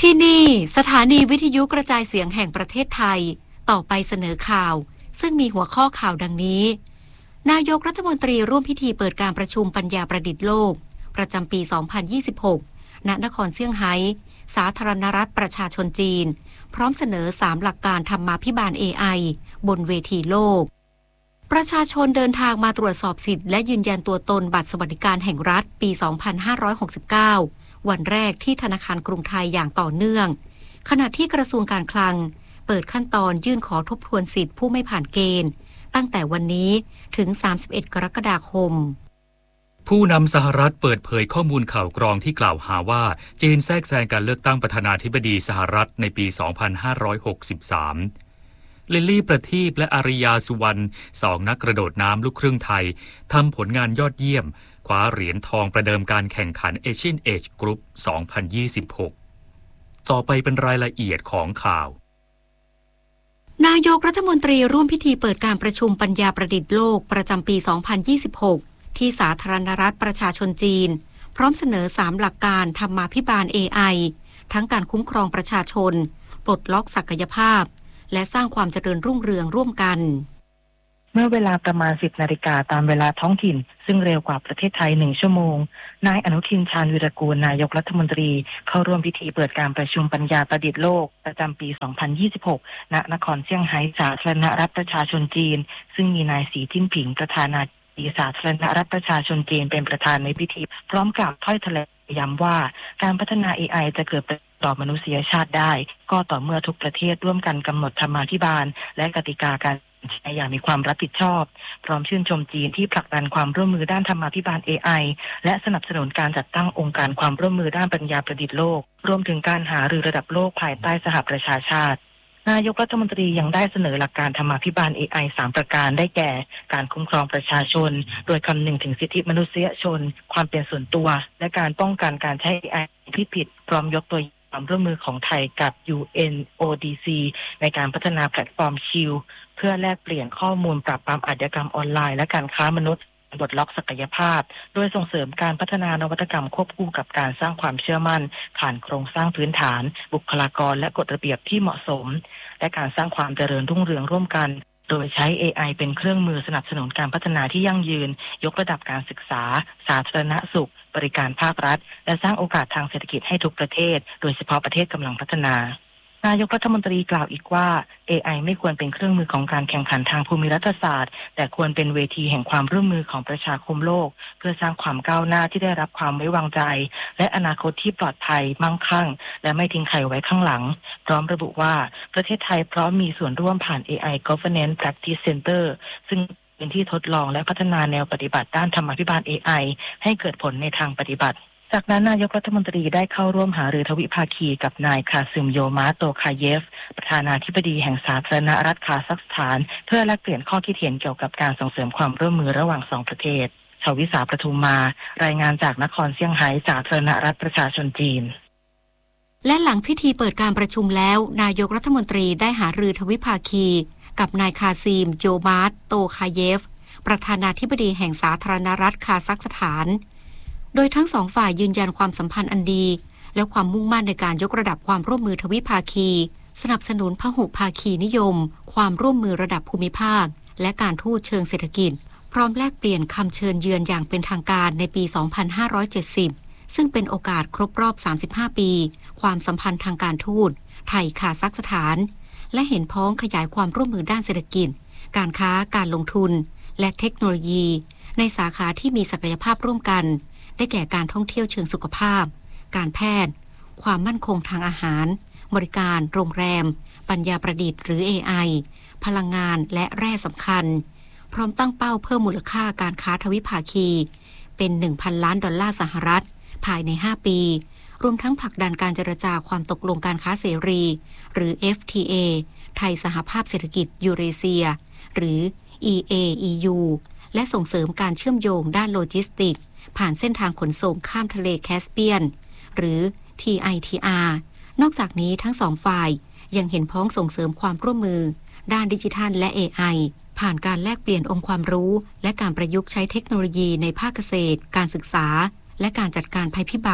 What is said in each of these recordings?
ที่นี่สถานีวิทยุกระจายเสียงแห่งประเทศไทยต่อไปเสนอข่าวซึ่งมีหัวข้อข่าวดังนี้นายกรัฐมนตรีร่วมพิธีเปิดการประชุมปัญญาประดิษฐ์โลกประจำปี 2026 ณ นครเซี่ยงไฮ้สาธารณรัฐประชาชนจีนพร้อมเสนอ 3 หลักการธรรมาภิบาล AI บนเวทีโลกประชาชนเดินทางมาตรวจสอบสิทธิ์และยืนยันตัวตนบัตรสวัสดิการแห่งรัฐปี 2569 วันแรกที่ธนาคารกรุงไทยอย่างต่อเนื่องขณะที่กระทรวงการคลังเปิดขั้นตอนยื่นขอทบทวนสิทธิ์ผู้ไม่ผ่านเกณฑ์ตั้งแต่วันนี้ถึง 31 กรกฎาคมผู้นำสหรัฐเปิดเผยข้อมูลข่าวกรองที่กล่าวหาว่าจีนแทรกแซงการเลือกตั้งประธานาธิบดีสหรัฐในปี 2563 ลิลลี่ประทีปและอาริยาสุวรรณ2นักกระโดดน้ำลูกครึ่งไทยทำผลงานยอดเยี่ยมคว้าเหรียญทองประเดิมการแข่งขัน Asian Age Group 2026 ต่อไปเป็นรายละเอียดของข่าวนายกรัฐมนตรีร่วมพิธีเปิดการประชุมปัญญาประดิษฐ์โลกประจำปี 2026 ที่สาธารณรัฐประชาชนจีนพร้อมเสนอ 3 หลักการธรรมาภิบาล AI ทั้งการคุ้มครองประชาชนปลดล็อกศักยภาพและสร้างความเจริญรุ่งเรืองร่วมกันเมื่อเวลาประมาณ 10 นาฬิกาตามเวลาท้องถิ่นซึ่งเร็วกว่าประเทศไทย1ชั่วโมงนายอนุทินชาญวิรากูลนายกรัฐมนตรีเข้าร่วมพิธีเปิดการประชุมปัญญาประดิษฐ์โลกประจำปี 2026 ณ นครเซี่ยงไฮ้สาธารณรัฐประชาชนจีนซึ่งมีนายสีจิ้นผิงประธานาธิบดีสาธารณรัฐประชาชนจีนเป็นประธานในพิธีพร้อมกล่าวถ้อยแถลงย้ำว่าการพัฒนา AI จะเกิดประโยชน์ต่อมนุษยชาติได้ก็ต่อเมื่อทุกประเทศร่วมกันกำหนดธรรมาภิบาลและกติกาการใช้อย่างมีความรับผิดชอบพร้อมชื่นชมจีนที่ผลักดันความร่วมมือด้านธรรมาภิบาล AI และสนับสนุนการจัดตั้งองค์การความร่วมมือด้านปัญญาประดิษฐ์โลกรวมถึงการหารือระดับโลกภายใต้สหประชาชาตินายกรัฐมนตรียังได้เสนอหลักการธรรมาภิบาล AI 3 ประการได้แก่การคุ้มครองประชาชนโดยคำนึงถึงสิทธิมนุษยชนความเป็นส่วนตัวและการป้องกันการใช้ AI ที่ผิดพร้อมยกตัวความร่วมมือของไทยกับ UNODC ในการพัฒนาแพลตฟอร์มชิลเพื่อแลกเปลี่ยนข้อมูลปราบปรามอาชญากรรมออนไลน์และการค้ามนุษย์ปลดล็อกศักยภาพโดยส่งเสริมการพัฒนานวัตกรรมควบคู่กับการสร้างความเชื่อมั่นผ่านโครงสร้างพื้นฐานบุคลากรและกฎระเบียบที่เหมาะสมและการสร้างความเจริญรุ่งเรืองร่วมกันโดยใช้ AI เป็นเครื่องมือสนับสนุนการพัฒนาที่ยั่งยืนยกระดับการศึกษาสาธารณสุขบริการภาครัฐและสร้างโอกาสทางเศรษฐกิจให้ทุกประเทศโดยเฉพาะประเทศกำลังพัฒนานายกรัฐมนตรีกล่าวอีกว่า AI ไม่ควรเป็นเครื่องมือของการแข่งขันทางภูมิรัฐศาสตร์แต่ควรเป็นเวทีแห่งความร่วมมือของประชาคมโลกเพื่อสร้างความก้าวหน้าที่ได้รับความไว้วางใจและอนาคตที่ปลอดภัยมั่งคั่งและไม่ทิ้งใครไว้ข้างหลังพร้อมระบุว่าประเทศไทยพร้อมมีส่วนร่วมผ่าน AI Governance Practice Center ซึ่งเป็นที่ทดลองและพัฒนาแนวปฏิบัติด้านธรรมาภิบาล AI ให้เกิดผลในทางปฏิบัติจากนั้นนายกรัฐมนตรีได้เข้าร่วมหารือทวิภาคีกับนายคาซึมโยมาโตคาเยฟประธานาธิบดีแห่งสาธารณรัฐคาซัคสถานเพื่อแลกเปลี่ยนข้อคิดเห็นเกี่ยวกับการส่งเสริมความร่วมมือระหว่าง2ประเทศชวิสาประทุมมารายงานจากนครเซี่ยงไฮ้สาธารณรัฐประชาชนจีนและหลังพิธีเปิดการประชุมแล้วนายกรัฐมนตรีได้หารือทวิภาคีกับนายคาซิมโยมาโตคาเยฟประธานาธิบดีแห่งสาธารณรัฐคาซัคสถานโดยทั้งสองฝ่ายยืนยันความสัมพันธ์อันดีและความมุ่งมั่นในการยกระดับความร่วมมือทวิภาคีสนับสนุนพหุภาคีนิยมความร่วมมือระดับภูมิภาคและการทูตเชิงเศรษฐกิจพร้อมแลกเปลี่ยนคำเชิญเยือนอย่างเป็นทางการในปี 2570 ซึ่งเป็นโอกาสครบรอบ 35 ปีความสัมพันธ์ทางการทูตไทยคาซัคสถานและเห็นพ้องขยายความร่วมมือด้านเศรษฐกิจการค้าการลงทุนและเทคโนโลยีในสาขาที่มีศักยภาพร่วมกันได้แก่การท่องเที่ยวเชิงสุขภาพการแพทย์ความมั่นคงทางอาหารบริการโรงแรมปัญญาประดิษฐ์หรือ AI พลังงานและแร่สำคัญพร้อมตั้งเป้าเพิ่มมูลค่าการค้าทวิภาคีเป็น $1,000 ล้านสหรัฐภายใน 5 ปีรวมทั้งผลักดันการเจรจาความตกลงการค้าเสรีหรือ FTA ไทยสหภาพเศรษฐกิจยูเรเซียหรือ EAEU และส่งเสริมการเชื่อมโยงด้านโลจิสติกส์ผ่านเส้นทางขนส่งข้ามทะเลแคสเปียนหรือ TITR นอกจากนี้ทั้งสองฝ่ายยังเห็นพ้องส่งเสริมความร่วมมือด้านดิจิทัลและ AI ผ่านการแลกเปลี่ยนองค์ความรู้และการประยุกต์ใช้เทคโนโลยีในภาคเกษตรการศึกษาและการจัดการภัยพิบัติ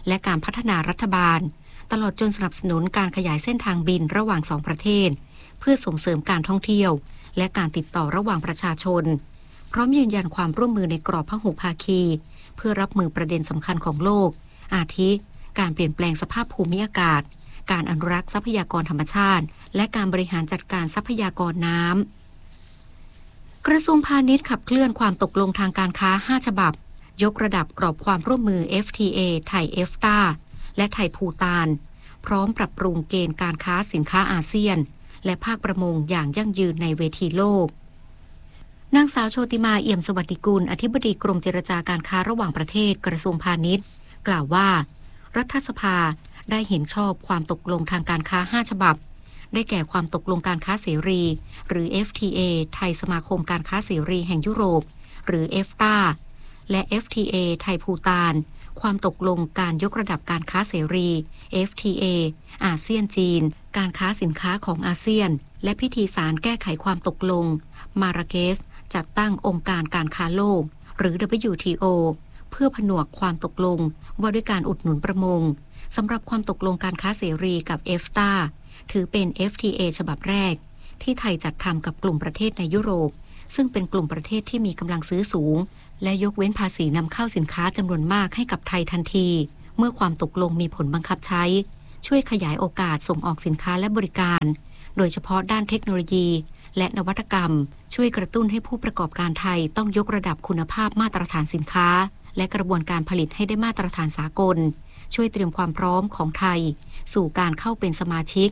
และการพัฒนารัฐบาลตลอดจนสนับสนุนการขยายเส้นทางบินระหว่าง2ประเทศเพื่อส่งเสริมการท่องเที่ยวและการติดต่อระหว่างประชาชนพร้อมยืนยันความร่วมมือในกรอบพหุภาคีเพื่อรับมือประเด็นสำคัญของโลกอาทิการเปลี่ยนแปลงสภาพภูมิอากาศการอนุรักษ์ทรัพยากรธรรมชาติและการบริหารจัดการทรัพยากรน้ำกระทรวงพาณิชย์ขับเคลื่อนความตกลงทางการค้า5ฉบับยกระดับกรอบความร่วมมือ FTA ไทย EFTA และไทยภูฏานพร้อมปรับปรุงเกณฑ์การค้าสินค้าอาเซียนและภาคประมงอย่างยั่งยืนในเวทีโลกนางสาวโชติมาเอี่ยมสวัสดิกุลอธิบดีกรมเจรจาการค้าระหว่างประเทศกระทรวงพาณิชย์กล่าวว่ารัฐสภาได้เห็นชอบความตกลงทางการค้า5ฉบับได้แก่ความตกลงการค้าเสรีหรือ FTA ไทยสมาคมการค้าเสรีแห่งยุโรปหรือ EFTA และ FTA ไทยภูฏานความตกลงการยกระดับการค้าเสรี FTA อาเซียนจีนการค้าสินค้าของอาเซียนและพิธีสารแก้ไขความตกลงมาราเกสจัดตั้งองค์การการค้าโลกหรือ WTO เพื่อผนวกความตกลงว่าด้วยการอุดหนุนประมงสำหรับความตกลงการค้าเสรีกับ EFTA ถือเป็น FTA ฉบับแรกที่ไทยจัดทำกับกลุ่มประเทศในยุโรปซึ่งเป็นกลุ่มประเทศที่มีกำลังซื้อสูงและยกเว้นภาษีนำเข้าสินค้าจำนวนมากให้กับไทยทันทีเมื่อความตกลงมีผลบังคับใช้ช่วยขยายโอกาสส่งออกสินค้าและบริการโดยเฉพาะด้านเทคโนโลยีและนวัตกรรมช่วยกระตุ้นให้ผู้ประกอบการไทยต้องยกระดับคุณภาพมาตรฐานสินค้าและกระบวนการผลิตให้ได้มาตรฐานสากลช่วยเตรียมความพร้อมของไทยสู่การเข้าเป็นสมาชิก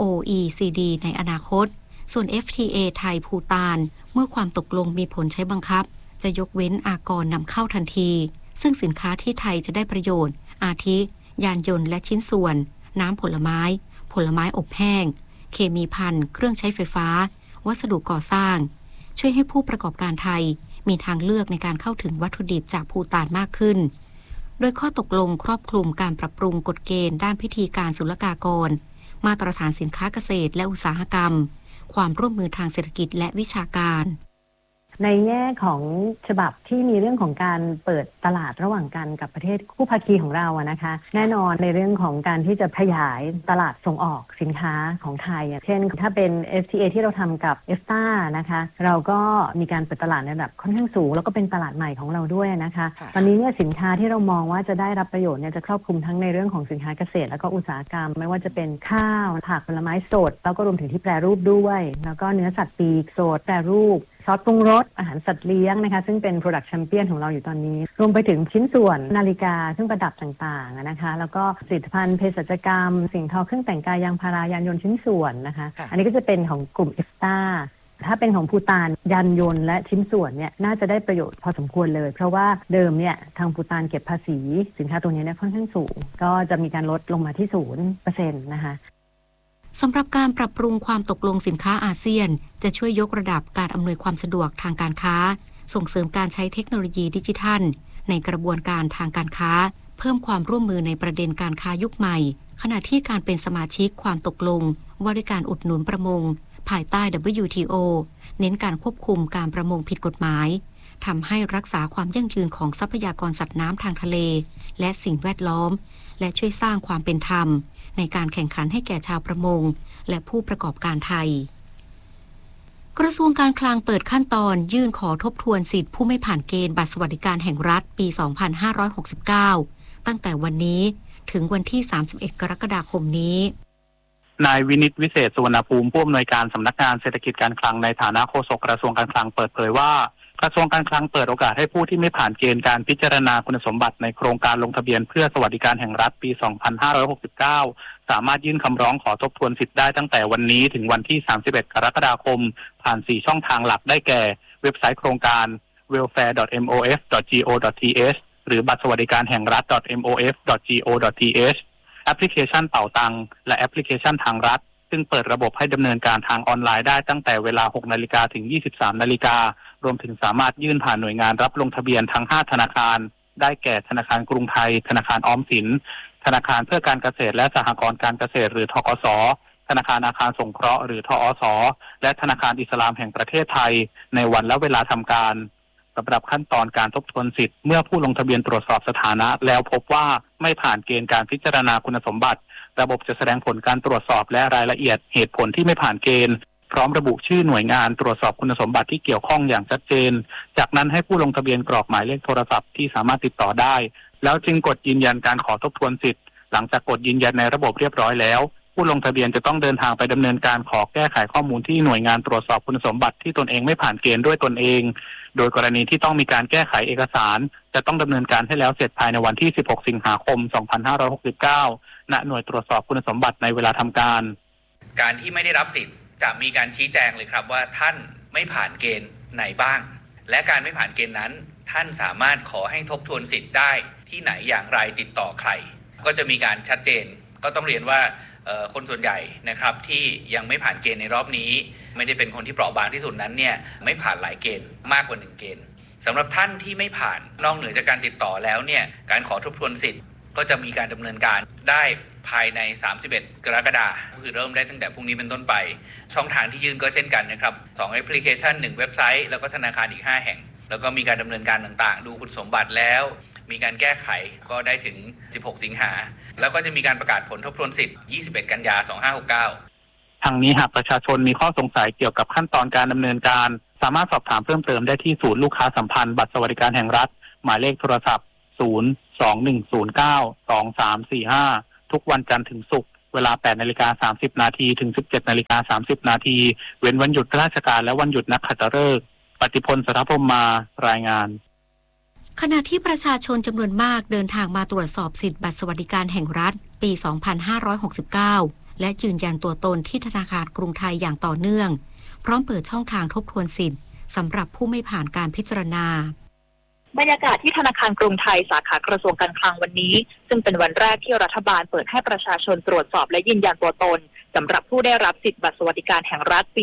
OECD ในอนาคตส่วน FTA ไทยภูฏานเมื่อความตกลงมีผลใช้บังคับจะยกเว้นอากรนำเข้าทันทีซึ่งสินค้าที่ไทยจะได้ประโยชน์อาทิยานยนต์และชิ้นส่วนน้ำผลไม้อบแห้งเคมีภัณฑ์เครื่องใช้ไฟฟ้าวัสดุก่อสร้างช่วยให้ผู้ประกอบการไทยมีทางเลือกในการเข้าถึงวัตถุดิบจากภูฏานมากขึ้นโดยข้อตกลงครอบคลุมการปรับปรุงกฎเกณฑ์ด้านพิธีการศุลกากรมาตรฐานสินค้าเกษตรและอุตสาหกรรมความร่วมมือทางเศรษฐกิจและวิชาการในแง่ของฉบับที่มีเรื่องของการเปิดตลาดระหว่างกันกับประเทศคู่ภาคีของเรานะคะแน่นอนในเรื่องของการที่จะขยายตลาดส่งออกสินค้าของไทยเช่นถ้าเป็น FTA ที่เราทำกับ EFTA นะคะเราก็มีการเปิดตลาดในระดับค่อนข้างสูงแล้วก็เป็นตลาดใหม่ของเราด้วยนะคะตอนนี้เนี่ยสินค้าที่เรามองว่าจะได้รับประโยชน์เนี่ยจะครอบคลุมทั้งในเรื่องของสินค้าเกษตรแล้วก็อุตสาหกรรมไม่ว่าจะเป็นข้าวผักผลไม้สดแล้วก็รวมถึงที่แปรรูปด้วยแล้วก็เนื้อสัตว์ปีกสดแปรรูปซอสปรุงรสอาหารสัตว์เลี้ยงนะคะซึ่งเป็น Product Champion ของเราอยู่ตอนนี้รวมไปถึงชิ้นส่วนนาฬิกาซึ่งประดับต่างๆนะคะแล้วก็ผลิตภัณฑ์เภสัชกรรมสิ่งทอเครื่องแต่งกายยางพารายานยนต์ชิ้นส่วนนะคะอันนี้ก็จะเป็นของกลุ่ม EFTA ถ้าเป็นของภูฏานยานยนต์และชิ้นส่วนเนี่ยน่าจะได้ประโยชน์พอสมควรเลยเพราะว่าเดิมเนี่ยทางภูฏานเก็บภาษีสินค้าตัวนี้เนี่ยค่อนข้างสูงก็จะมีการลดลงมาที่ 0% นะคะสำหรับการปรับปรุงความตกลงสินค้าอาเซียนจะช่วยยกระดับการอำนวยความสะดวกทางการค้าส่งเสริมการใช้เทคโนโลยีดิจิทัลในกระบวนการทางการค้าเพิ่มความร่วมมือในประเด็นการค้ายุคใหม่ขณะที่การเป็นสมาชิกความตกลงว่าด้วยการอุดหนุนประมงภายใต้ WTO เน้นการควบคุมการประมงผิดกฎหมายทำให้รักษาความยั่งยืนของทรัพยากรสัตว์น้ำทางทะเลและสิ่งแวดล้อมและช่วยสร้างความเป็นธรรมในการแข่งขันให้แก่ชาวประมงและผู้ประกอบการไทยกระทรวงการคลังเปิดขั้นตอนยื่นขอทบทวนสิทธิผู้ไม่ผ่านเกณฑ์บัตรสวัสดิการแห่งรัฐปี 2569 ตั้งแต่วันนี้ถึงวันที่ 31 กรกฎาคมนี้นายวินิตวิเศษสุวรรณภูมิผู้อำนวยการสำนักงานเศรษฐกิจการคลังในฐานะโฆษกกระทรวงการคลังเปิดเผยว่ากระทรวงการคลังเปิดโอกาสให้ผู้ที่ไม่ผ่านเกณฑ์การพิจารณาคุณสมบัติในโครงการลงทะเบียนเพื่อสวัสดิการแห่งรัฐปี 2569 สามารถยื่นคำร้องขอทบทวนสิทธิ์ได้ตั้งแต่วันนี้ถึงวันที่ 31 กรกฎาคมผ่าน 4 ช่องทางหลักได้แก่เว็บไซต์โครงการ welfare.mof.go.th หรือบัตรสวัสดิการแห่งรัฐ .mof.go.th แอปพลิเคชันเป๋าตังและแอปพลิเคชันทางรัฐซึ่งเปิดระบบให้ดำเนินการทางออนไลน์ได้ตั้งแต่เวลา 6 นาฬิกาถึง 23 นาฬิการวมถึงสามารถยื่นผ่านหน่วยงานรับลงทะเบียนทั้ง 5 ธนาคารได้แก่ธนาคารกรุงไทยธนาคารออมสินธนาคารเพื่อการเกษตรและสหกรณ์การเกษตรหรือธกส.ธนาคารอาคารสงเคราะห์หรือทอส.และธนาคารอิสลามแห่งประเทศไทยในวันและเวลาทำการสำหรับขั้นตอนการทบทวนสิทธิ์เมื่อผู้ลงทะเบียนตรวจสอบสถานะแล้วพบว่าไม่ผ่านเกณฑ์การพิจารณาคุณสมบัติระบบจะแสดงผลการตรวจสอบและรายละเอียดเหตุผลที่ไม่ผ่านเกณฑ์พร้อมระบุชื่อหน่วยงานตรวจสอบคุณสมบัติที่เกี่ยวข้องอย่างชัดเจนจากนั้นให้ผู้ลงทะเบียนกรอกหมายเลขโทรศัพท์ที่สามารถติดต่อได้แล้วจึงกดยืนยันการขอทบทวนสิทธิ์หลังจากกดยืนยันในระบบเรียบร้อยแล้วผู้ลงทะเบียนจะต้องเดินทางไปดำเนินการขอแก้ไขข้อมูลที่หน่วยงานตรวจสอบคุณสมบัติที่ตนเองไม่ผ่านเกณฑ์ด้วยตนเองโดยกรณีที่ต้องมีการแก้ไขเอกสารจะต้องดำเนินการให้แล้วเสร็จภายในวันที่ 16 สิงหาคม 2569 ณ หน่วยตรวจสอบคุณสมบัติในเวลาทำการที่ไม่ได้รับสิทธิ์จะมีการชี้แจงเลยครับว่าท่านไม่ผ่านเกณฑ์ไหนบ้างและการไม่ผ่านเกณฑ์นั้นท่านสามารถขอให้ทบทวนสิทธิ์ได้ที่ไหนอย่างไรติดต่อใครก็จะมีการชัดเจนก็ต้องเรียนว่าคนส่วนใหญ่นะครับที่ยังไม่ผ่านเกณฑ์ในรอบนี้ไม่ได้เป็นคนที่เปราะบางที่สุดนั้นเนี่ยไม่ผ่านหลายเกณฑ์มากกว่า1เกณฑ์สำหรับท่านที่ไม่ผ่านนอกเหนือจากการติดต่อแล้วเนี่ยการขอทบทวนสิทธิ์ก็จะมีการดำเนินการได้ภายใน31 กรกฎาคมคือเริ่มได้ตั้งแต่พรุ่งนี้เป็นต้นไปช่องทางที่ยื่นก็เช่นกันนะครับ2แอปพลิเคชัน1เว็บไซต์แล้วก็ธนาคารอีก5แห่งแล้วก็มีการดำเนินการต่างๆดูคุณสมบัติแล้วมีการแก้ไขก็ได้ถึง16 สิงหาแล้วก็จะมีการประกาศผลทบทวนสิทธิ์21 กันยายน 2569 ทางนี้หากประชาชนมีข้อสงสัยเกี่ยวกับขั้นตอนการดำเนินการสามารถสอบถามเพิ่มเติมได้ที่ศูนย์ลูกค้าสัมพันธ์บัตรสวัสดิการแห่งรัฐหมายเลขโทรศัพท์ 021092345 ทุกวันจันทร์ถึงศุกร์เวลา 8:30 น.ถึง 17:30 น.เว้นวันหยุดราชการและวันหยุดนักขัตฤกษ์ปฏิพล สรพรหมมารายงานขณะที่ประชาชนจำนวนมากเดินทางมาตรวจสอบสิทธิบัตรสวัสดิการแห่งรัฐปี 2569 และยืนยันตัวตนที่ธนาคารกรุงไทยอย่างต่อเนื่องพร้อมเปิดช่องทางทบทวนสิทธิ์สำหรับผู้ไม่ผ่านการพิจารณาบรรยากาศที่ธนาคารกรุงไทยสาขากระทรวงการคลังวันนี้ซึ่งเป็นวันแรกที่รัฐบาลเปิดให้ประชาชนตรวจสอบและยืนยันตัวตนสำหรับผู้ได้รับสิทธิบัตรสวัสดิการแห่งรัฐปี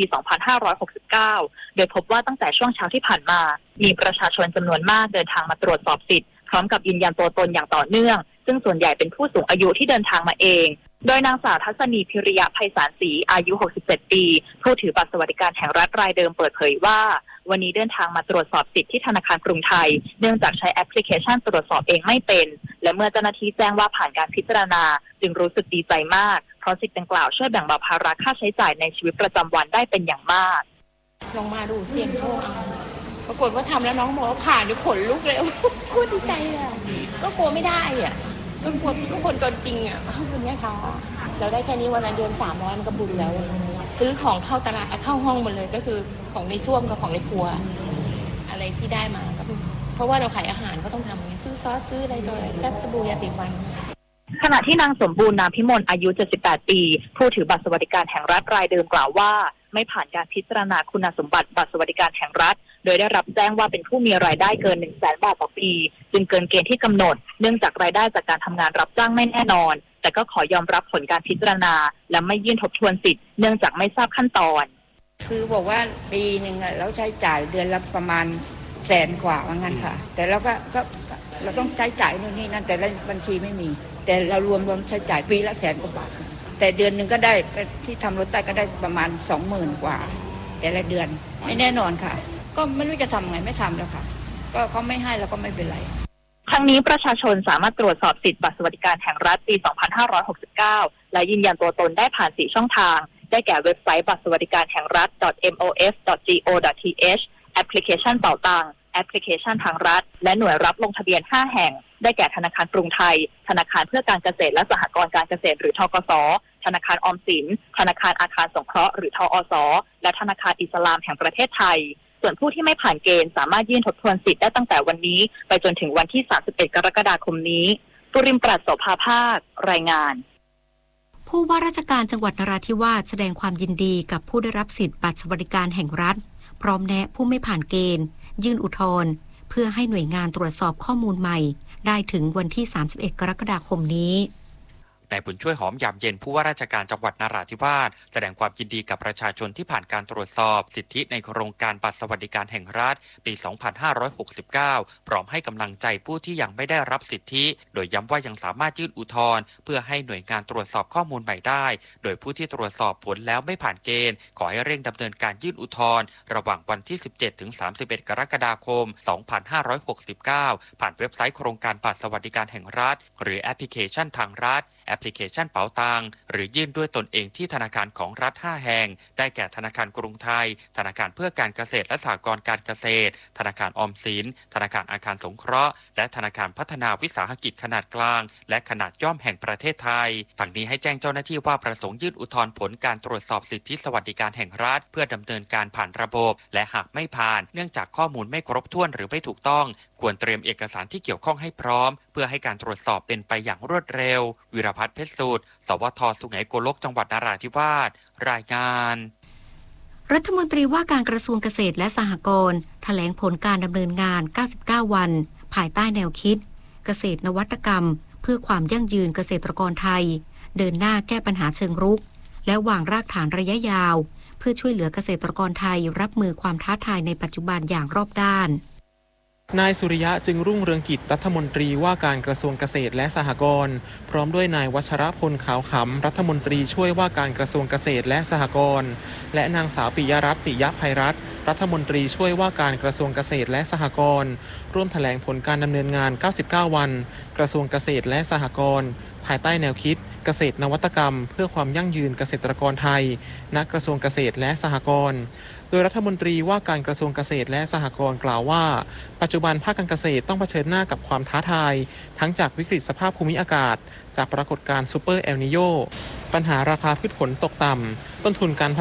2569 โดยพบว่าตั้งแต่ช่วงเช้าที่ผ่านมามีประชาชนจำนวนมากเดินทางมาตรวจสอบสิทธิ์พร้อมกับยืนยันตัวตนอย่างต่อเนื่องซึ่งส่วนใหญ่เป็นผู้สูงอายุที่เดินทางมาเองโดยนางสาวทัศนีพิริยะไพศาลศรีอายุ 67 ปีผู้ถือบัตรสวัสดิการแห่งรัฐรายเดิมเปิดเผยว่าวันนี้เดินทางมาตรวจสอบสิทธิ์ที่ธนาคารกรุงไทยเนื่องจากใช้แอปพลิเคชันตรวจสอบเองไม่เป็นและเมื่อเจ้าหน้าที่แจ้งว่าผ่านการพิจารณาจึงรู้สึกดีใจมากเพราะสิทธิ์ดังกล่าวช่วยแบ่งเบาภาระค่าใช้จ่ายในชีวิตประจำวันได้เป็นอย่างมากลองมาดูเสี่ยงโชคปรากฏว่าทำแล้วน้องบอกว่าผ่านด้วยขนลุกเลยโคตรดีใจเลยก็กลัวไม่ได้อ่ะก็คนจนจริงอ่ะเป็นไงคะเราได้แค่นี้วันละเดือน300มันก็บุญแล้วซื้อของเข้าตลาดเข้าห้องหมดเลยก็คือของในส้วมกับของในครัวอะไรที่ได้มาก็เพราะว่าเราขายอาหารก็ต้องทำซื้อซอสซื้ออะไรตัวแค่สบู่ยาสีฟันขณะที่นางสมบูรณ์นามพิมลอายุ 78 ปีผู้ถือบัตรสวัสดิการแห่งรัฐรายเดิมกล่าวว่าไม่ผ่านการพิจารณาคุณสมบัติบัตรสวัสดิการแห่งรัฐโดยได้รับแจ้งว่าเป็นผู้มีรายได้เกิน 100,000 บาทต่อปีจึงเกินเกณฑ์ที่กำหนดเนื่องจากรายได้จากการทำงานรับจ้างไม่แน่นอนแต่ก็ขอยอมรับผลการพิจารณาและไม่ยื่นทบทวนสิทธิ์เนื่องจากไม่ทราบขั้นตอนคือบอกว่าปีนึงเราใช้จ่ายเดือนละประมาณ100,000 กว่าว่างั้นค่ะแต่เราก็เราต้องใช้จ่ายนู่นนี่นั่นแต่ละบัญชีไม่มีแต่เรารวมใช้จ่ายปีละ100,000 กว่าบาทแต่เดือนนึงก็ได้ที่ทำรถใต้ก็ได้ประมาณ 20,000 กว่าแต่ละเดือนไม่แน่นอนค่ะก็ไม่รู้จะทำไงไม่ทำแล้วค่ะก็เขาไม่ให้แล้วก็ไม่เป็นไรทั้งนี้ประชาชนสามารถตรวจสอบสิทธิบัตรสวัสดิการแห่งรัฐปี 2569 และยืนยันตัวตนได้ผ่าน4ช่องทางได้แก่เว็บไซต์บัตรสวัสดิการแห่งรัฐ .mof.go.th แอปพลิเคชันเป๋าตังแอปพลิเคชันทางรัฐและหน่วยรับลงทะเบียน5แห่งได้แก่ธนาคารกรุงไทยธนาคารเพื่อการเกษตรและสหกรณ์การเกษตรหรือธกส.ธนาคารออมสินธนาคารอาคารสงเคราะห์หรือทอส.และธนาคารอิสลามแห่งประเทศไทยส่วนผู้ที่ไม่ผ่านเกณฑ์สามารถยื่นทบทวนสิทธิ์ได้ตั้งแต่วันนี้ไปจนถึงวันที่31 กรกฎาคมนี้ปุริมปราศโสภาภาครายงานผู้ว่าราชการจังหวัดนราธิวาสแสดงความยินดีกับผู้ได้รับสิทธิบัตรสวัสดิการแห่งรัฐพร้อมแนะผู้ไม่ผ่านเกณฑ์ยื่นอุทธรณ์เพื่อให้หน่วยงานตรวจสอบข้อมูลใหม่ได้ถึงวันที่31 กรกฎาคมนี้นายบุญช่วยหอมยามเย็นผู้ว่าราชการจังหวัดนราธิวาสแสดงความยินดีกับประชาชนที่ผ่านการตรวจสอบสิทธิในโครงการบัตรสวัสดิการแห่งรัฐปี 2569 พร้อมให้กำลังใจผู้ที่ยังไม่ได้รับสิทธิโดยย้ำว่ายังสามารถยื่นอุทธรณ์เพื่อให้หน่วยงานตรวจสอบข้อมูลใหม่ได้โดยผู้ที่ตรวจสอบผลแล้วไม่ผ่านเกณฑ์ขอให้เร่งดำเนินการยื่นอุทธรณ์ระหว่างวันที่ 17 ถึง 31 กรกฎาคม 2569 ผ่านเว็บไซต์โครงการบัตรสวัสดิการแห่งรัฐหรือแอปพลิเคชันทางรัฐแอปพลิเคชันเป๋าตังหรือยื่นด้วยตนเองที่ธนาคารของรัฐ 5 แห่งได้แก่ธนาคารกรุงไทยธนาคารเพื่อการเกษตรและสหกรณ์การเกษตรธนาคารออมสินธนาคารอาคารสงเคราะห์และธนาคารพัฒนาวิสาหกิจขนาดกลางและขนาดย่อมแห่งประเทศไทยทั้งนี้ให้แจ้งเจ้าหน้าที่ว่าประสงค์ยื่นอุทธรณ์ผลการตรวจสอบสิทธิสวัสดิการแห่งรัฐเพื่อดำเนินการผ่านระบบและหากไม่ผ่านเนื่องจากข้อมูลไม่ครบถ้วนหรือไม่ถูกต้องควรเตรียมเอกสารที่เกี่ยวข้องให้พร้อมเพื่อให้การตรวจสอบเป็นไปอย่างรวดเร็ววิรพัฒน์เพชรสูตรสวท.สุไหงโกลกจังหวัดนราธิวาสรายงานรัฐมนตรีว่าการกระทรวงเกษตรและสหกรณ์แถลงผลการดำเนินงาน 99 วันภายใต้แนวคิดเกษตรนวัตกรรมเพื่อความยั่งยืนเกษตรกรไทยเดินหน้าแก้ปัญหาเชิงรุกและวางรากฐานระยะยาวเพื่อช่วยเหลือเกษตรกรไทยรับมือความท้าทายในปัจจุบันอย่างรอบด้านนายสุริยะจึงรุ่งเรืองกิจรัฐมนตรีว่าการกระทรวงเกษตรและสหกรณ์พร้อมด้วยนายวัชรพลขาวขำรัฐมนตรีช่วยว่าการกระทรวงเกษตรและสหกรณ์และนางสาวปิยรัตน์ ติยภัยรัตน์รัฐมนตรีช่วยว่าการกระทรวงเกษตรและสหกรณ์ร่วมแถลงผลการดำเนินงาน 99 วันกระทรวงเกษตรและสหกรณ์ภายใต้แนวคิดเกษตรนวัตกรรมเพื่อความยั่งยืนเกษตรกรไทยณกระทรวงเกษตรและสหกรณ์โดยรัฐมนตรีว่าการกระทรวงเกษตรและสหกรณ์กล่าวว่าปัจจุบันภาคการเกษตรต้องเผชิญหน้ากับความท้าทายทั้งจากวิกฤตสภาพภูมิอากาศจากปรากฏการณ์ซูเปอร์เอลนิโญปัญหาราคาพืชผลตกต่ำต้นทุนการ